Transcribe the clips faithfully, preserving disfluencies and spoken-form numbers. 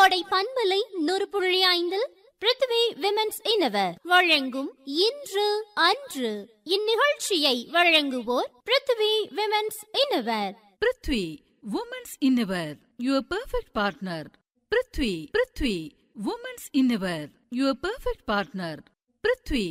கோடை பண்பலை நூறு புள்ளி ஐந்தில் பிருத்வி விமென்ஸ் இன்னவர் வழங்கும் இன்று அன்று. இந்நிகழ்ச்சியை வழங்குவோர் Prithvi women's இன்னவர். Prithvi women's இன்னவர், your perfect partner. Prithvi Prithvi women's இன்னவர், your perfect partner. Prithvi.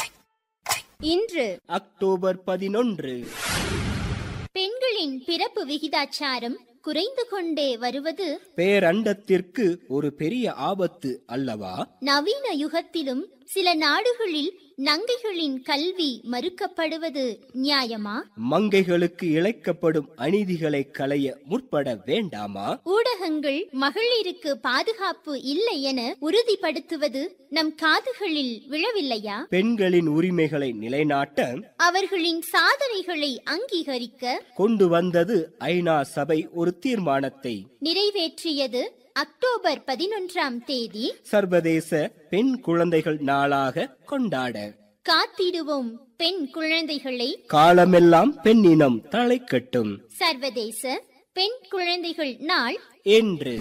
இன்று அக்டோபர் பதினொன்று. பெண்களின் பிறப்பு விகிதாச்சாரம் குறைந்து கொண்டே வருவது பேரண்டத்திற்கு ஒரு பெரிய ஆபத்து அல்லவா? நவீன யுகத்திலும் சில நாடுகளில் நங்கைகளின் கல்வி மறுக்கப்படுவது நியாயமா? மங்கைகளுக்கு இழைக்கப்படும் அநீதிகளை களைய முற்பட வேண்டாமா? ஊடகங்கள் மகளிருக்கு பாதுகாப்பு இல்லை என உறுதிப்படுத்துவது நம் காதுகளில் விழவில்லையா? பெண்களின் உரிமைகளை நிலைநாட்ட, அவர்களின் சாதனைகளை அங்கீகரிக்க கொண்டு வந்தது ஐநா சபை ஒரு தீர்மானத்தை. நிறைவேற்றியது அக்டோபர் பதினொன்றாம் தேதி சர்வதேச பெண் குழந்தைகள் நாளாக கொண்டாட. காத்திடுவோம் பெண் குழந்தைகளை, காலமெல்லாம் பெண்ணினம் தலை கட்டும். சர்வதேச பெண் குழந்தைகள் நாள் என்று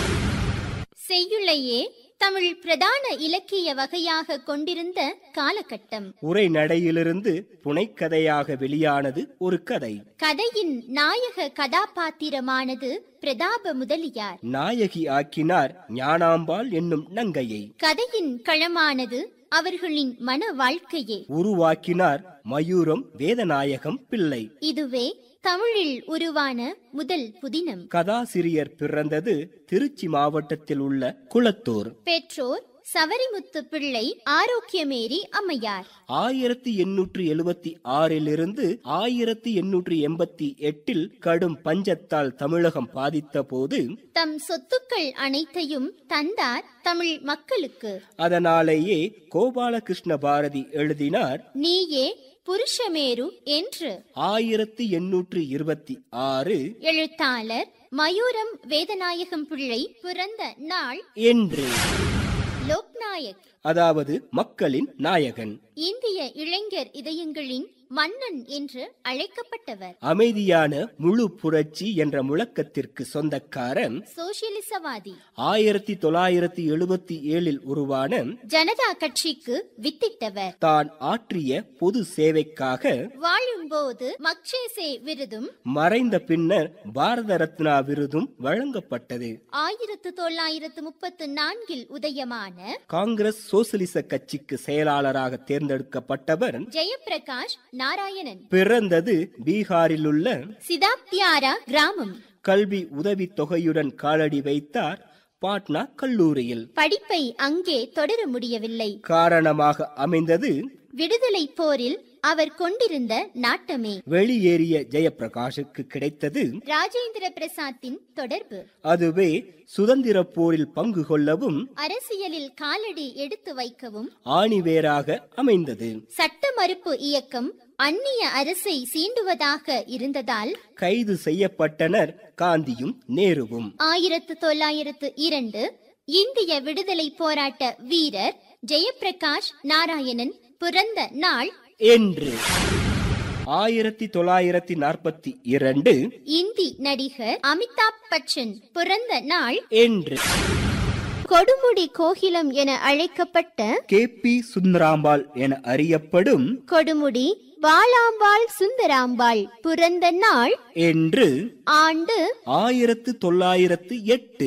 செய்யுளையே தமிழ் பிரதான இலக்கிய வகையாக கொண்டிருந்த காலகட்டம். உரைநடையிலிருந்து புனைக்கதையாக வெளியானது ஒரு கதை. கதையின் நாயக கதாபாத்திரமானது பிரதாப முதலியார். நாயகி ஆக்கினார் ஞானாம்பாள் என்னும் நங்கையை. கதையின் களமானது அவர்களின் மன வாழ்க்கையே. உருவாக்கினார் மயூரம் வேதநாயகம் பிள்ளை. இதுவே தமிழில் உருவான முதல் புதினம். கதாசிரியர் பிறந்தது திருச்சி மாவட்டத்தில் உள்ள குளத்தூர். பெற்றோர் சவரிமுத்து பிள்ளை, ஆரோக்கியமேரி அம்மையார். ஆயிரத்தி எண்ணூற்றி எழுபத்தி ஆறிலிருந்து ஆயிரத்தி எண்ணூற்றி எண்பத்தி எட்டில் கடும் பஞ்சத்தால் தமிழகம் பாதித்த போது தம் சொத்துக்கள் அனைத்தையும் தந்தார் தமிழ் மக்களுக்கு. அதனாலேயே கோபாலகிருஷ்ண பாரதி எழுதினார், நீயே புருஷமேரு என்று. ஆயிரத்தி எண்ணூற்றி இருபத்தி ஆறு எழுத்தாளர் மயூரம் வேதநாயகம் பிள்ளை பிறந்த நாள் என்று. லோக்நாயக், அதாவது மக்களின் நாயகன், இந்திய இளைஞர் இதயங்களின் மன்னன் என்று அழைக்கப்பட்டவர். அமைதியான முழு புரட்சி என்ற முழக்கத்திற்கு சொந்தக்காரன், சோசியலிசவாதி. ஆயிரத்தி தொள்ளாயிரத்தி எழுபத்தி ஏழில் உருவான ஜனதா கட்சிக்கு வித்திட்டவர். தான் ஆற்றிய பொது சேவைக்காக வாழும்போது மக்சேசே விருதும் மறைந்த பின்னர் பாரத ரத்னா விருதும் வழங்கப்பட்டது. ஆயிரத்து தொள்ளாயிரத்து முப்பத்து நான்கில் உதயமான காங்கிரஸ் சோசலிச கட்சிக்கு செயலாளராக தேர்ந்தெடுக்கப்பட்டவர் ஜெயப்பிரகாஷ் நாராயணன். பிறந்தது பீகாரில் உள்ள சிதாப்தியாரா கிராமம். கல்வி உதவி தொகையுடன் காலடி வைத்தார் பாட்னா கல்லூரியில். படிப்பை அங்கே தொடர முடியவில்லை. காரணமாக அமைந்தது விடுதலை போரில் அவர் கொண்டிருந்த நாட்டமே. வெளியேறிய ஜெயப்பிரகாஷுக்கு கிடைத்தது ராஜேந்திர பிரசாத்தின் தொடர்பு. அதுவே சுதந்திர போரில் பங்கு கொள்ளவும் அரசியலில் காலடி எடுத்து வைக்கவும் ஆணிவேராக அமைந்தது. சட்ட மறுப்பு இயக்கம் அந்நிய அரசை சீண்டுவதாக இருந்ததால் கைது செய்யப்பட்டனர் காந்தியும் நேருவும். ஆயிரத்து தொள்ளாயிரத்து இரண்டு இந்திய விடுதலை போராட்ட வீரர் ஜெயப்பிரகாஷ் நாராயணன் பிறந்த நாள் என்று. ஆயிரத்தி தொள்ளாயிரத்தி நாற்பத்தி இரண்டு இந்தி நடிகர் அமிதாப் பச்சன் பிறந்த நாள் என்று. கொடுமுடி கோகிலம் என அழைக்கப்பட்ட கே பி சுந்தராம்பாள் என அறியப்படும் கொடுமுடி பாலாம்பாள் சுந்தராம்பாள் பிறந்த நாள் என்று. ஆண்டு ஆயிரத்து தொள்ளாயிரத்து எட்டு.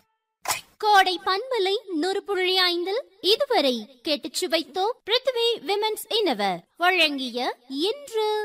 கோடை பண்பலை நூறு புள்ளி ஐந்தில் இதுவரை கேட்டுச் சுவைத்தோம் பிருத்வி விமென்ஸ் இன்னவர் வழங்கிய இன்று